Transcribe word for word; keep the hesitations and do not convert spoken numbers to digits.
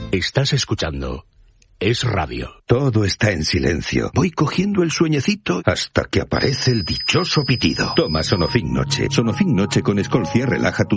Estás escuchando Es Radio. Todo está en silencio. Voy cogiendo el sueñecito hasta que aparece el dichoso pitido. Toma Sonofin Noche. Sonofin Noche con Escolcia relaja tu